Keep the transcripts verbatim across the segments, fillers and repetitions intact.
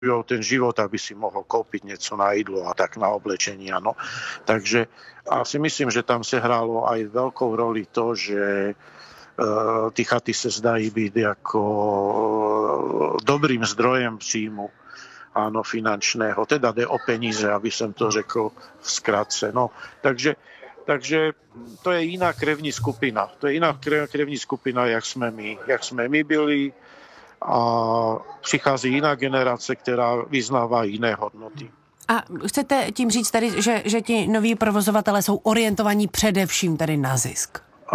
ten život, aby si mohol kúpiť niečo na jídlo a tak na oblečenie. Áno. Takže a si myslím, že tam sa hrálo aj veľkou roli to, že uh, tí chaty sa zdají byť ako dobrým zdrojem príjmu, áno, finančného. Teda jde o peníze, aby som to řekl v skratce. No, takže, takže to je iná krevní skupina. To je iná krevní skupina, jak sme my. Jak sme my byli, a přichází jiná generace, která vyznává jiné hodnoty. A chcete tím říct tady, že, že ti noví provozovatelé jsou orientovaní především tady na zisk? Uh,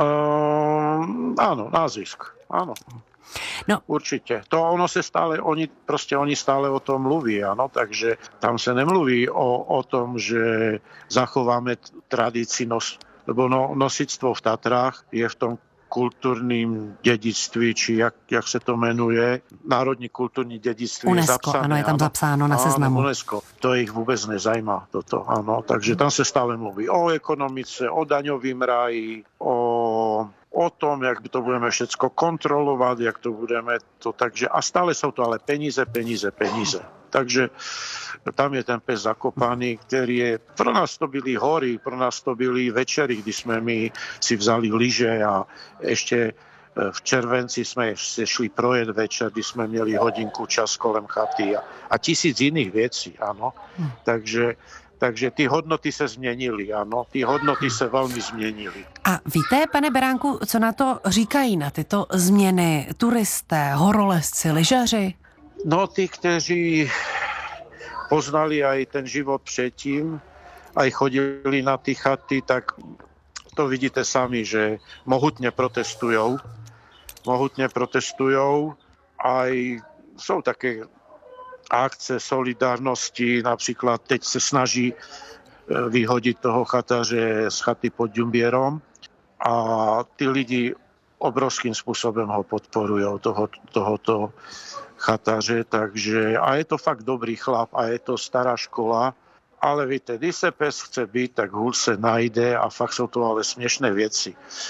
áno, na zisk. Áno. No. Určite. To ono se stále, oni, proste oni stále o tom mluví, áno, takže tam sa nemluví o, o tom, že zachováme tradícii, nos, lebo no, nosictvo v Tatrách je v tom kultúrnym dedictví, či jak, jak sa to menuje, národní kultúrní dedictví UNESCO, je zapsané. Áno, je tam áno, zapsáno na seznamu. Áno, UNESCO. To ich vôbec nezajíma, toto, áno. Takže tam sa stále mluví o ekonomice, o daňovým ráji, o, o tom, jak to budeme všetko kontrolovať, jak to budeme to, takže a stále sú to ale peníze, peníze, peníze. Takže tam je ten pes zakopaný, ktorý je, pro nás to byli hory, pro nás to byli večery, kdy sme my si vzali lyže a ešte v červenci sme šli projet večer, kdy sme mieli hodinku čas kolem chaty a, a tisíc iných vecí, áno. Hm. Takže, takže ty hodnoty sa změnily, áno, ty hodnoty sa veľmi změnily. A víte, pane Beránku, co na to říkají, na tyto změny turisté, horolezci, lyžaři? No, tí, kteří poznali aj ten život předtím, aj chodili na ty chaty, tak to vidíte sami, že mohutne protestujou. Mohutne protestujou. Aj sú také akce solidárnosti, napríklad teď sa snaží vyhodiť toho chataře z chaty pod Ďumbierom a tí lidi obrovským spôsobom ho podporujú, toho, tohoto chataře, takže a je to fakt dobrý chlap a je to stará škola, ale víte, když se pes chce byť, tak hůl se najde a fakt sú to ale smiešné věci,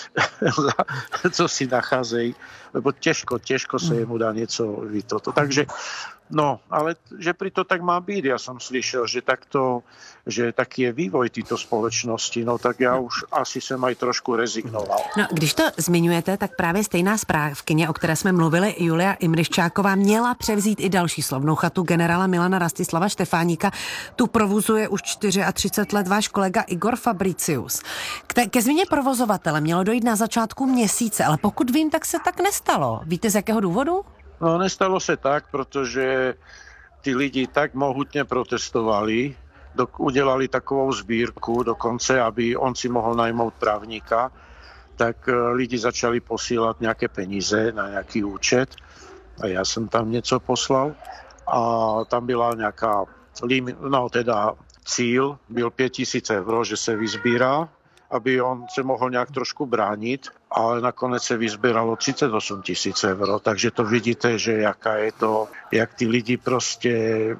co si nacházejí, lebo těžko, těžko se jemu dá něco vytoto. Takže no, ale že pri to tak má byť. Ja som slyšel, že takto, že taký je vývoj týto společnosti, no tak já už asi jsem aj trošku rezignoval. No, když to zmiňujete, tak právě stejná správkyně, o které jsme mluvili, Julia Imryščáková, měla převzít i další slavnou chatu generála Milana Rastislava Štefáníka. Tu provozuje už třicet čtyři let váš kolega Igor Fabricius. K ke změně provozovatele mělo dojít na začátku měsíce, ale pokud vím, tak se tak nestalo. Víte, z jakého důvodu? No, nestalo sa tak, pretože tí lidi tak mohutne protestovali, do, udelali takovou sbírku dokonce, aby on si mohol najmout právníka, tak lidi začali posílať nejaké peníze na nejaký účet a ja som tam niečo poslal a tam byla nejaká, no teda cíl, byl päť tisíc eur, že sa vyzbírá, aby on se mohl nějak trošku bránit, ale nakonec se vyzbíralo třicet osm tisíc eur, takže to vidíte, že jaká je to, jak ty lidi prostě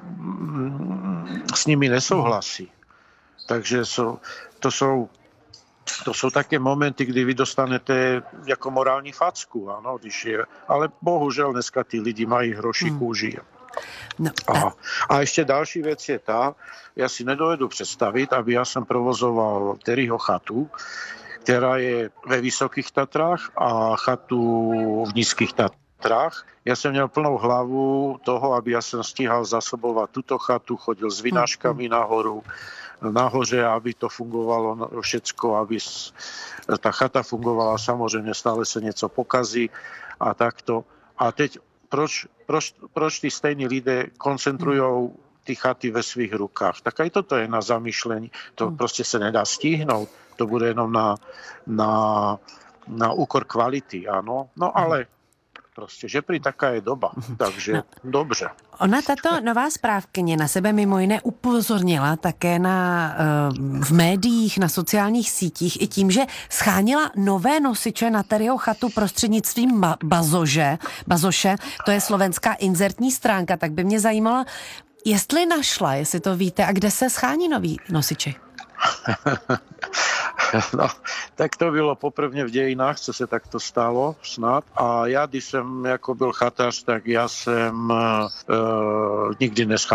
mm, s nimi nesouhlasí. Takže jsou, to jsou to jsou také momenty, kdy vy dostanete jako morální facku, ano, když je, ale bohužel dneska ty lidi mají hroší hmm. kůži. No, a, a ešte další vec je tá, ja si nedovedu predstaviť, aby ja som provozoval Terryho chatu, ktorá je ve Vysokých Tatrách a chatu v Nízkych Tatrách. Ja som měl plnou hlavu toho, aby ja som stíhal zasobovať túto chatu, chodil s vynáškami nahoru, nahoře, aby to fungovalo všetko, aby tá chata fungovala, samozrejme stále sa niečo pokazí a takto. A teď Proč, proč, proč tí stejní lidé koncentrujú ty chaty ve svých rukách? Tak aj toto je na zamýšlení. To proste sa nedá stihnúť. To bude jenom na, na, na úkor kvality, áno. No ale proste, že pri taká je doba. Takže no. Dobře. Ona, tato nová správkyně na sebe mimo jiné upozornila také na, v médiích, na sociálních sítích i tím, že schánila nové nosiče na Terryho chatu prostřednictvím Bazože. Bazoše, to je slovenská inzertní stránka, tak by mě zajímalo, jestli našla, jestli to víte, a kde se schání noví nosiči? No, tak to bylo poprvně v dějinách, co se takto stalo snad. A já, když jsem jako byl chatář, tak já jsem uh, nikdy nescházel